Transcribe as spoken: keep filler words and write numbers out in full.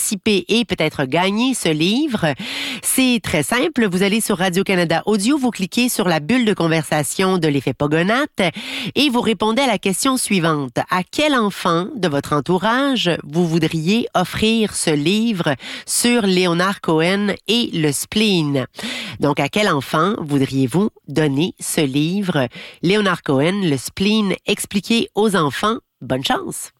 participer et peut-être gagner ce livre? C'est très simple. Vous allez sur Radio-Canada Audio, vous cliquez sur la bulle de conversation de l'effet Pogonatte et vous répondez à la question suivante. À quel enfant de votre entourage vous voudriez offrir ce livre sur Leonard Cohen et le spleen? Donc, à quel enfant voudriez-vous donner ce livre? Leonard Cohen, le spleen expliqué aux enfants. Bonne chance!